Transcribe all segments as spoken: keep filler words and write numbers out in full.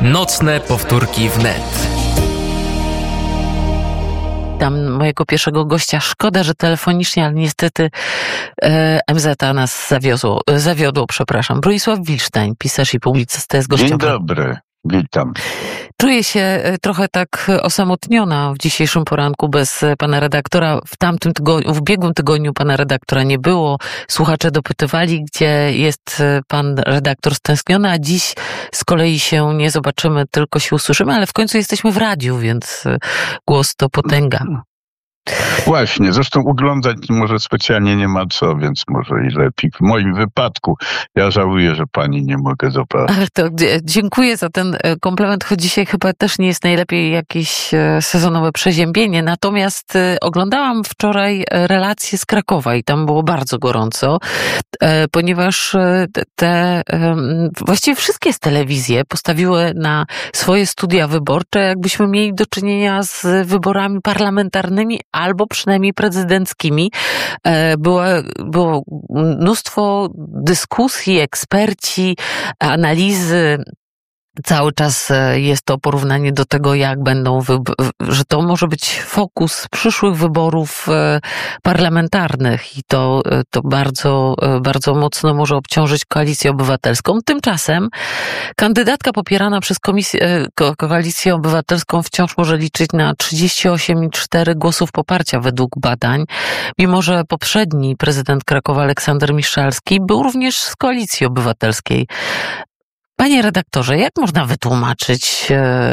Nocne powtórki wnet. Tam mojego pierwszego gościa. Szkoda, że telefonicznie, ale niestety e, M Z A nas zawiozło, zawiodło, przepraszam. Bronisław Wilsztań, pisarz i publicysta, jest gościem. Dzień dobry, witam. Czuję się trochę tak osamotniona w dzisiejszym poranku bez pana redaktora. W tamtym tygodniu, w ubiegłym tygodniu pana redaktora nie było. Słuchacze dopytywali, gdzie jest pan redaktor stęskniony, a dziś z kolei się nie zobaczymy, tylko się usłyszymy, ale w końcu jesteśmy w radiu, więc głos to potęga. Właśnie, zresztą oglądać może specjalnie nie ma co, więc może i lepiej. W moim wypadku ja żałuję, że pani nie mogę zobaczyć. Ale to dziękuję za ten komplement, choć dzisiaj chyba też nie jest najlepiej jakieś sezonowe przeziębienie. Natomiast oglądałam wczoraj relacje z Krakowa i tam było bardzo gorąco, ponieważ te właściwie wszystkie z telewizje postawiły na swoje studia wyborcze, jakbyśmy mieli do czynienia z wyborami parlamentarnymi albo przynajmniej prezydenckimi. Było, było mnóstwo dyskusji, eksperci, analizy. Cały czas jest to porównanie do tego, jak będą, wyb- że to może być fokus przyszłych wyborów parlamentarnych i to, to bardzo, bardzo mocno może obciążyć Koalicję Obywatelską. Tymczasem kandydatka popierana przez komisję, Koalicję Obywatelską wciąż może liczyć na trzydzieści osiem przecinek cztery głosów poparcia według badań, mimo że poprzedni prezydent Krakowa Aleksander Miszalski był również z Koalicji Obywatelskiej. Panie redaktorze, jak można wytłumaczyć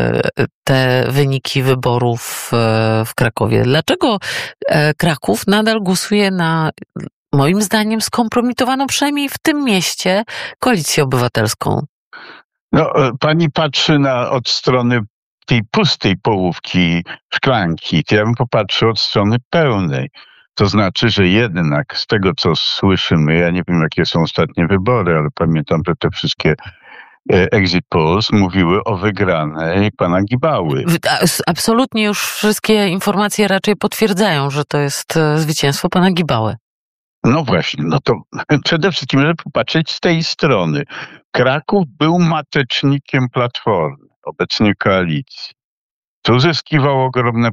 te wyniki wyborów w Krakowie? Dlaczego Kraków nadal głosuje na, moim zdaniem, skompromitowaną przynajmniej w tym mieście Koalicję Obywatelską? No, pani patrzy na, od strony tej pustej połówki szklanki. Ja bym popatrzył od strony pełnej. To znaczy, że jednak z tego, co słyszymy, ja nie wiem, jakie są ostatnie wybory, ale pamiętam, że te wszystkie exit polls mówiły o wygranej pana Gibały. Absolutnie już wszystkie informacje raczej potwierdzają, że to jest zwycięstwo pana Gibały. No właśnie, no to przede wszystkim, żeby popatrzeć z tej strony. Kraków był matecznikiem Platformy, obecnie koalicji. Tu zyskiwał ogromne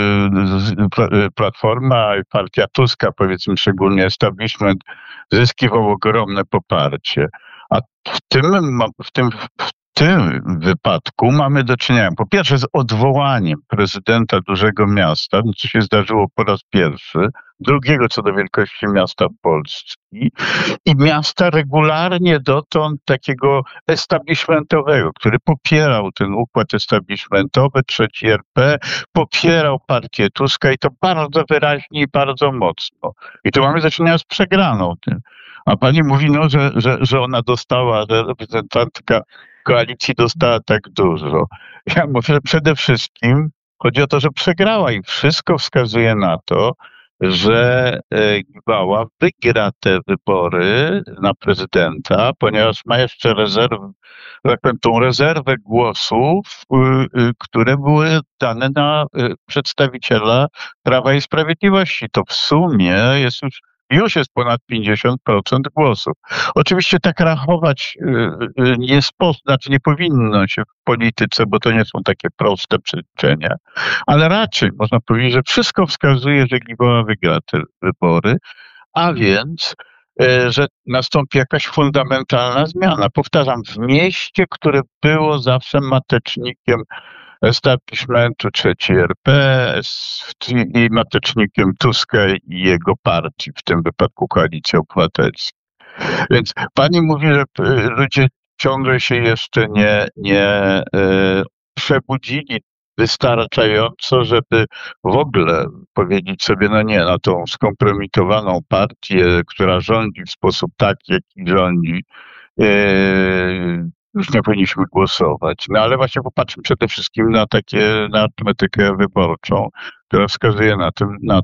y, Platforma i partia Tuska, powiedzmy szczególnie establishment, zyskiwał ogromne poparcie. A w tym, w tym, w tym wypadku mamy do czynienia, po pierwsze, z odwołaniem prezydenta dużego miasta, co się zdarzyło po raz pierwszy, drugiego co do wielkości miasta Polski i miasta regularnie dotąd takiego establishmentowego, który popierał ten układ establishmentowy, trzeci R P, popierał partię Tuska i to bardzo wyraźnie i bardzo mocno. I tu mamy do czynienia z przegraną tym. A pani mówi, no, że, że, że ona dostała, że reprezentantka koalicji dostała tak dużo. Ja mówię, że przede wszystkim chodzi o to, że przegrała i wszystko wskazuje na to, że Gibała wygra te wybory na prezydenta, ponieważ ma jeszcze rezerwę, tak powiem, tą rezerwę głosów, które były dane na przedstawiciela Prawa i Sprawiedliwości. To w sumie jest już Już jest ponad pięćdziesiąt procent głosów. Oczywiście tak rachować nie sposób, znaczy nie powinno się w polityce, bo to nie są takie proste przeliczenia, ale raczej można powiedzieć, że wszystko wskazuje, że Gibała wygra te wybory, a więc, że nastąpi jakaś fundamentalna zmiana. Powtarzam, w mieście, które było zawsze matecznikiem establishmentu, trzeci R P i matecznikiem Tuska i jego partii, w tym wypadku Koalicji Obywatelskiej. Więc pani mówi, że ludzie ciągle się jeszcze nie, nie e, przebudzili wystarczająco, żeby w ogóle powiedzieć sobie, no nie, na tą skompromitowaną partię, która rządzi w sposób taki, jaki rządzi, e, już nie powinniśmy głosować. No ale właśnie popatrzmy przede wszystkim na takie, na arytmetykę wyborczą, która wskazuje na tym, na